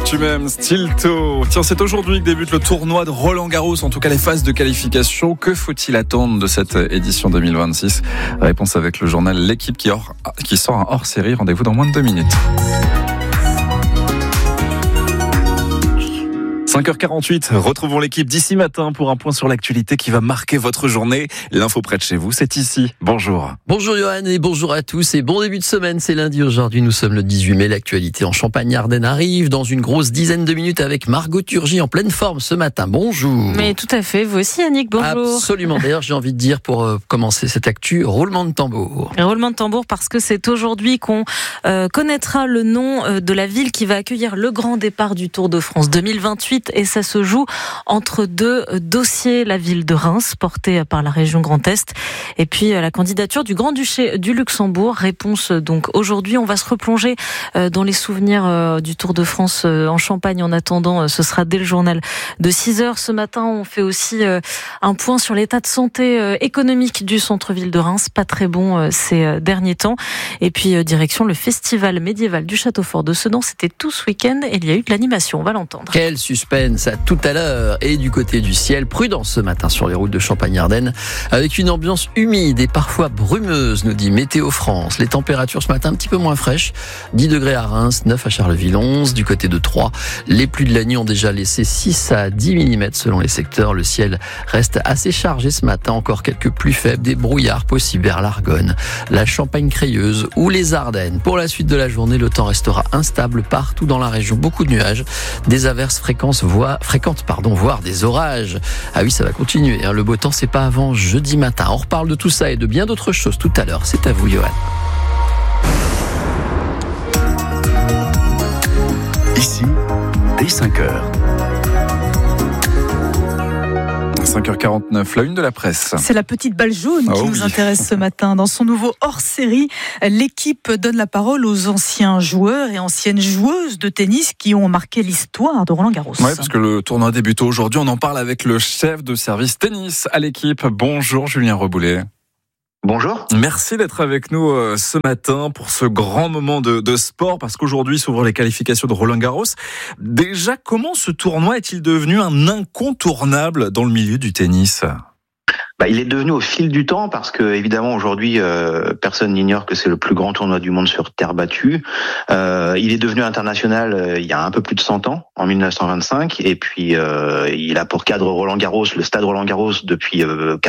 Tu m'aimes, Stilto. Tiens, c'est aujourd'hui que débute le tournoi de Roland-Garros, en tout cas les phases de qualification. Que faut-il attendre de cette édition 2026 ? Réponse avec le journal L'équipe qui sort un hors-série. Rendez-vous dans moins de 2 minutes. 5h48, retrouvons l'équipe d'ici matin pour un point sur l'actualité qui va marquer votre journée. L'info près de chez vous, c'est ici. Bonjour. Bonjour Johan et bonjour à tous et bon début de semaine, c'est lundi aujourd'hui, nous sommes le 18 mai, l'actualité en Champagne-Ardenne arrive dans une grosse dizaine de minutes avec Margot Turgy en pleine forme ce matin, bonjour. Mais tout à fait, vous aussi Annick, bonjour. Absolument, d'ailleurs j'ai envie de dire pour commencer cette actu, roulement de tambour. Roulement de tambour parce que c'est aujourd'hui qu'on connaîtra le nom de la ville qui va accueillir le grand départ du Tour de France 2028. Et ça se joue entre deux dossiers, la ville de Reims, portée par la région Grand Est, et puis la candidature du Grand-Duché du Luxembourg. Réponse donc aujourd'hui, on va se replonger dans les souvenirs du Tour de France en Champagne. En attendant, ce sera dès le journal de 6h. Ce matin, on fait aussi un point sur l'état de santé économique du centre-ville de Reims, pas très bon ces derniers temps. Et puis direction le festival médiéval du Château Fort de Sedan, c'était tout ce week-end et il y a eu de l'animation, on va l'entendre. Quel suspense à tout à l'heure. Et du côté du ciel, prudence ce matin sur les routes de Champagne-Ardenne avec une ambiance humide et parfois brumeuse, nous dit Météo France. Les températures ce matin un petit peu moins fraîches, 10 degrés à Reims, 9 à Charleville, 11 du côté de Troyes. Les pluies de la nuit ont déjà laissé 6 à 10 mm selon les secteurs. Le ciel reste assez chargé ce matin, encore quelques pluies faibles, des brouillards possibles vers l'Argonne, la Champagne-Crayeuse ou les Ardennes. Pour la suite de la journée, le temps restera instable partout dans la région, beaucoup de nuages, des averses fréquentes, voire des orages. Ah oui, ça va continuer. Le beau temps, c'est pas avant jeudi matin. On reparle de tout ça et de bien d'autres choses tout à l'heure. C'est à vous, Johan. Ici, dès 5h. 5h49, la une de la presse. C'est la petite balle jaune qui nous intéresse ce matin. Dans son nouveau hors-série, l'équipe donne la parole aux anciens joueurs et anciennes joueuses de tennis qui ont marqué l'histoire de Roland-Garros. Oui, parce que le tournoi débute aujourd'hui. On en parle avec le chef de service tennis à l'équipe. Bonjour Julien Reboulet. Bonjour. Merci d'être avec nous ce matin pour ce grand moment de sport, parce qu'aujourd'hui s'ouvrent les qualifications de Roland-Garros. Déjà, comment ce tournoi est-il devenu un incontournable dans le milieu du tennis ? Il est devenu au fil du temps parce que évidemment aujourd'hui personne n'ignore que c'est le plus grand tournoi du monde sur terre battue. Il est devenu international il y a un peu plus de 100 ans, en 1925, et puis il a pour cadre Roland-Garros, le stade Roland-Garros depuis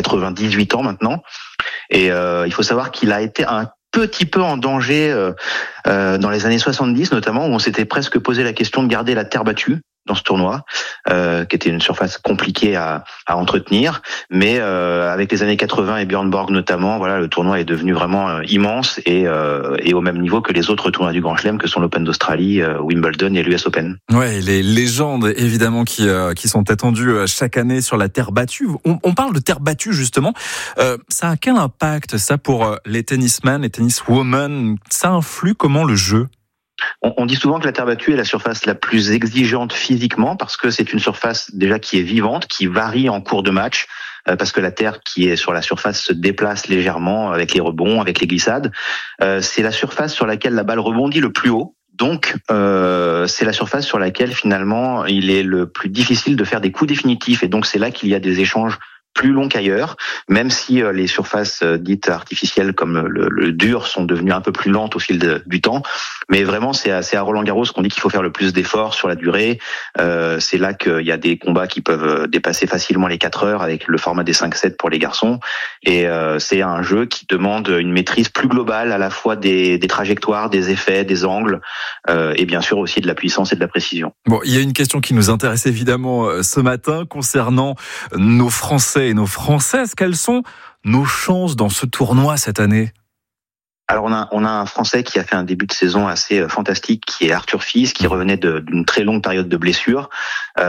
98 ans maintenant. Et il faut savoir qu'il a été un petit peu en danger dans les années 70 notamment, où on s'était presque posé la question de garder la terre battue dans ce tournoi, qui était une surface compliquée à entretenir, mais avec les années 80 et Björn Borg notamment, voilà, le tournoi est devenu vraiment immense et au même niveau que les autres tournois du Grand Chelem que sont l'Open d'Australie, Wimbledon et l'US Open. Ouais, les légendes évidemment qui sont attendues chaque année sur la terre battue. On parle de terre battue justement. Ça a quel impact ça pour les tennismen, les tenniswomen ? Ça influe comment le jeu ? On dit souvent que la terre battue est la surface la plus exigeante physiquement parce que c'est une surface déjà qui est vivante, qui varie en cours de match, parce que la terre qui est sur la surface se déplace légèrement avec les rebonds, avec les glissades. C'est la surface sur laquelle la balle rebondit le plus haut. Donc, c'est la surface sur laquelle finalement il est le plus difficile de faire des coups définitifs. Et donc, c'est là qu'il y a des échanges plus long qu'ailleurs, même si les surfaces dites artificielles comme le dur sont devenues un peu plus lentes au fil du temps. Mais vraiment, c'est à Roland-Garros qu'on dit qu'il faut faire le plus d'efforts sur la durée. C'est là qu'il y a des combats qui peuvent dépasser facilement les 4 heures avec le format des 5-7 pour les garçons. Et c'est un jeu qui demande une maîtrise plus globale à la fois des trajectoires, des effets, des angles et bien sûr aussi de la puissance et de la précision. Bon, il y a une question qui nous intéresse évidemment ce matin concernant nos Français et nos Françaises. Quelles sont nos chances dans ce tournoi cette année ? Alors on a un Français qui a fait un début de saison assez fantastique, qui est Arthur Fils, qui revenait d'une très longue période de blessure. Il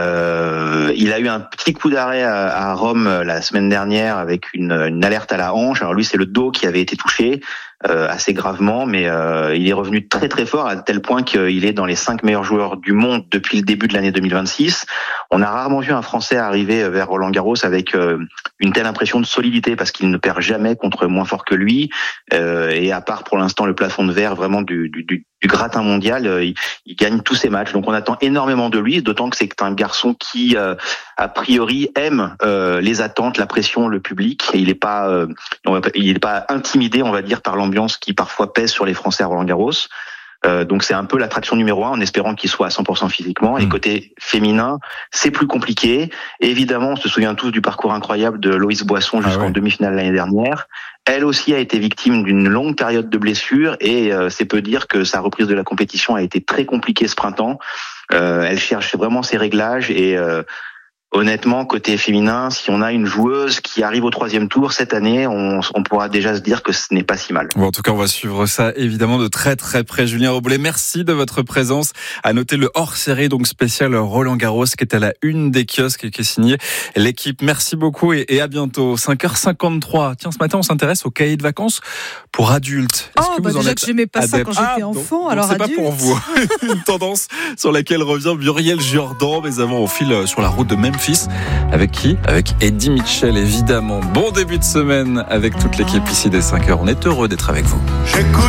a eu un petit coup d'arrêt à Rome la semaine dernière avec une alerte à la hanche. Alors lui, c'est le dos qui avait été touché assez gravement, mais il est revenu très très fort à tel point qu'il est dans les 5 meilleurs joueurs du monde depuis le début de l'année 2026. On a rarement vu un Français arriver vers Roland-Garros avec une telle impression de solidité parce qu'il ne perd jamais contre moins fort que lui. Et à part pour l'instant le plafond de verre vraiment du gratin mondial. Il gagne tous ses matchs. Donc on attend énormément de lui, d'autant que c'est un garçon qui, a priori, aime les attentes, la pression, le public. Et il est pas intimidé, on va dire, par l'ambiance qui parfois pèse sur les Français à Roland-Garros. Donc c'est un peu l'attraction numéro 1, en espérant qu'il soit à 100% physiquement. Et côté féminin, c'est plus compliqué. Et évidemment, on se souvient tous du parcours incroyable de Loïs Boisson jusqu'en demi-finale l'année dernière. Elle aussi a été victime d'une longue période de blessures et c'est peu dire que sa reprise de la compétition a été très compliquée ce printemps. Elle cherche vraiment ses réglages et honnêtement, côté féminin, si on a une joueuse qui arrive au 3e tour cette année, on pourra déjà se dire que ce n'est pas si mal. Bon, en tout cas, on va suivre ça évidemment de très très près. Julien Robles, merci de votre présence. À noter le hors-série donc spécial Roland-Garros qui est à la une des kiosques et qui est signé l'équipe. Merci beaucoup et à bientôt. 5h53. Tiens, ce matin, on s'intéresse au cahier de vacances pour adultes. Est-ce que vous déjà que j'aimais pas ça quand j'étais enfant, alors c'est adulte. Pas pour vous. Une tendance sur laquelle revient Muriel Jourdan. Mais avant, on file sur la route de Memphis. Avec qui ? Avec Eddie Mitchell, évidemment. Bon début de semaine avec toute l'équipe ici des 5h. On est heureux d'être avec vous. J'écoute